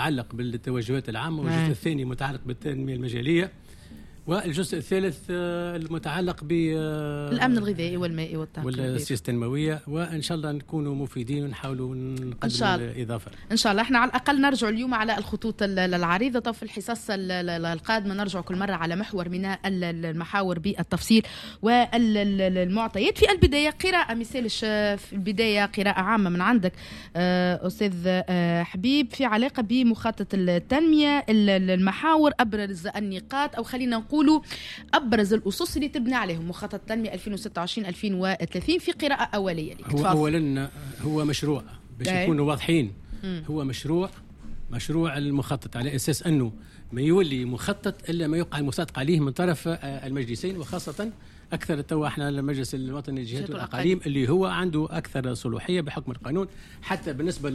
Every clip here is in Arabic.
متعلق بالتوجهات العامة، والجزء الثاني متعلق بالتنمية المجالية، والجزء الثالث المتعلق بالأمن الغذائي والمائي والطاقة والسياسة التنموية. وإن شاء الله نكونوا مفيدين ونحاولوا نقدموا الإضافة إن شاء الله. إحنا على الأقل نرجع اليوم على الخطوط العريضة. طب في الحصص القادمة نرجع كل مرة على محور من المحاور بالتفصيل والمعطيات. في البداية قراءة مثال في البداية قراءة عامة من عندك أستاذ حبيب في علاقة بمخطط التنمية، المحاور، أبرز النقاط أو خلينا نقولوا أبرز الأسس اللي تبني عليهم مخطط التنمية 2026-2030 في قراءة أولية. هو أولا هو مشروع باش يكونوا واضحين. هو مشروع المخطط على أساس أنه ما يولي مخطط إلا ما يقع المصادقة عليه من طرف المجلسين، وخاصة أكثر توا احنا المجلس الوطني للجهات والأقاليم اللي هو عنده أكثر صلوحية بحكم القانون. حتى بالنسبة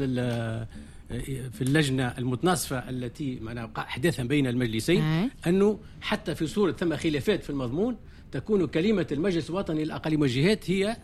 في اللجنة المتناصفة التي وقع أحداثا بين المجلسين أنه حتى في صورة ثم خلافات في المضمون تكون كلمة المجلس الوطني للأقاليم والجهات هي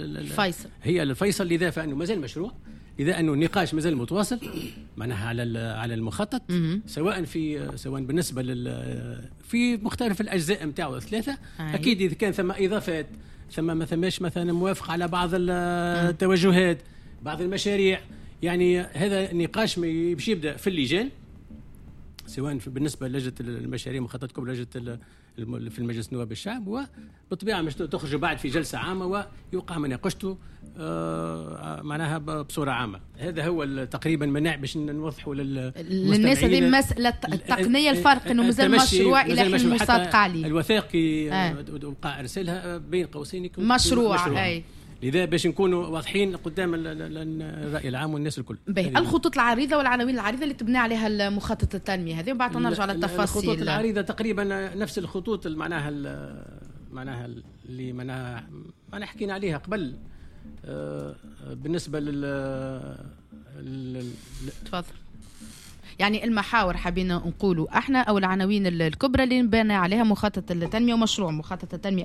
الفيصل. لذا فإنه مازال مشروع، إذا أنه النقاش مازال متواصل معناها على المخطط، سواء بالنسبة في مختلف الأجزاء متاعه الثلاثة. أكيد إذا كان ثم إضافات، ثم ما ثماش مثلا موافق على بعض التوجهات، بعض المشاريع، يعني هذا النقاش باش يبدأ في اللجان، سواء بالنسبة للجنة المشاريع مخطط كبرى، لجنة في المجلس نواب الشعب، وبالطبيعة مش تخرج بعد في جلسة عامة ويوقع مناقشته معناها بصورة عامة. هذا هو تقريبا مناع باش نوضحوا للناس هذه مسألة التقنية. الفرق انه مازال مشروع الى حين المصادقة عليه. الوثائق وقع ارسالها بين قوسين مشروع. لذا باش نكونوا واضحين قدام الرأي العام والناس الكل. الخطوط العريضة والعناوين العريضة اللي تبني عليها المخطط التنمية هذه، وبعد نرجع على التفاصيل. الخطوط العريضة تقريبا نفس الخطوط معناها اللي معناها حكينا عليها قبل. بالنسبة تفضل. يعني المحاور حابين نقولوا احنا او العناوين الكبرى اللي نبنى عليها مخطط التنميه ومشروع مخطط التنميه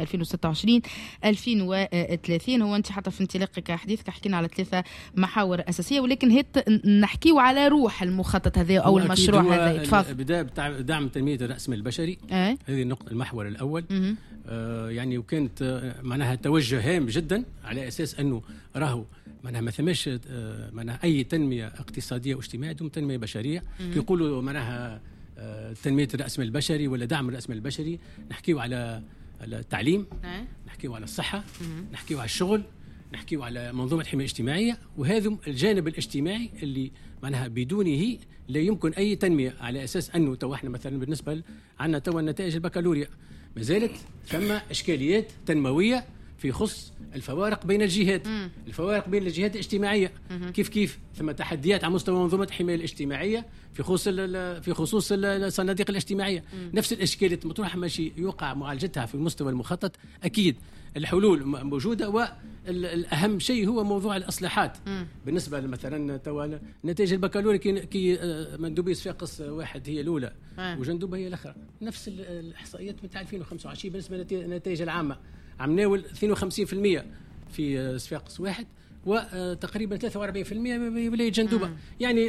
2026-2030. هو انت حتى في انطلاقك حديثك حكينا على 3 محاور اساسيه، ولكن هي نحكيو على روح المخطط هذا او المشروع هذا. تفضل. بدايه دعم تنميه الراس المال البشري. هذه النقطه، المحور الاول. يعني وكانت معناها توجه هام جدا على اساس انه راهو معناها ما ثماش معناها اي تنميه اقتصاديه واجتماعيه دون تنميه بشريه. يقولوا معناها تنميه الراس المال البشري ولا دعم الراس المال البشري، نحكيو على التعليم، نحكيو على الصحه، نحكيو على الشغل، نحكيو على منظومه الحمايه الاجتماعيه. وهذا الجانب الاجتماعي اللي معناها بدونه لا يمكن اي تنميه. على اساس انه تو احنا مثلا بالنسبه عندنا تو نتائج البكالوريا ما زالت ثم اشكاليات تنمويه في خص الفوارق بين الجهات، الفوارق بين الجهات الاجتماعيه. كيف ثم تحديات على مستوى منظومه الحمايه الاجتماعيه في خصوص الصناديق الاجتماعيه. نفس الاشكاليات مطروحه ماشي يوقع معالجتها في المستوى المخطط. اكيد الحلول موجوده، والاهم شيء هو موضوع الاصلاحات. بالنسبه مثلا نتائج البكالوريا كي مندوبيه صفاقس واحد هي الاولى وجندوبه هي الاخرى. نفس الاحصائيات بتاع 2025 بالنسبه للنتائج العامه، عم ناول 52% في صفاقس واحد، وتقريبا 43% بولاية جندوبة. يعني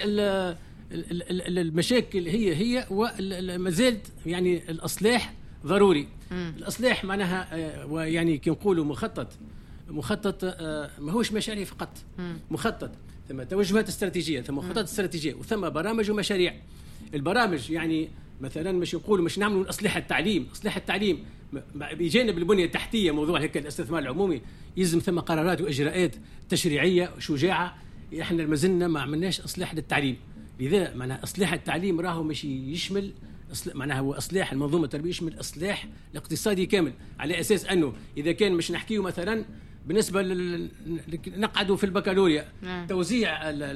المشاكل هي وما زالت يعني الإصلاح ضروري. الإصلاح معناها ويعني كي نقولوا مخطط ما هوش مشاريع فقط. مخطط ثم توجهات استراتيجية، ثم خطط استراتيجية، وثم برامج ومشاريع. البرامج يعني مثلا مش نقولوا مش نعملوا إصلاح التعليم بجانب البنية التحتية، موضوع هيك الاستثمار العمومي يلزم ثم قرارات وإجراءات تشريعية شجاعة. احنا ما زلنا ما عملناش إصلاح للتعليم. لذا معناها إصلاح التعليم راهو مش يشمل معناها هو إصلاح المنظومة التربوية، يشمل إصلاح الاقتصادي كامل. على أساس أنه إذا كان مش نحكيه مثلا بالنسبة نقعدوا في البكالوريا توزيع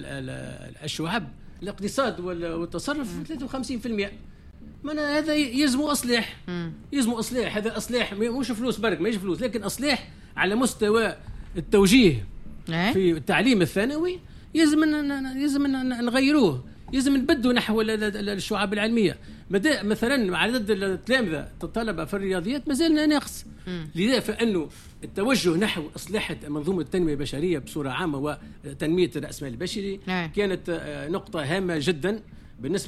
الشعب الاقتصاد والتصرف 53%. هذا يلزموا إصلاح. هذا إصلاح مش فلوس برك، ما يجي فلوس، لكن إصلاح على مستوى التوجيه في التعليم الثانوي. يلزم نغيروه، يلزم نبدوا نحو الشعب العلمية. بدأ مثلا عدد التلامذة الطلبة في الرياضيات ما زالنا ناقص. لذا فإنه التوجه نحو إصلاح منظومة التنمية البشرية بصورة عامة وتنمية الرأس المال البشري كانت نقطة هامة جدا بالنسبة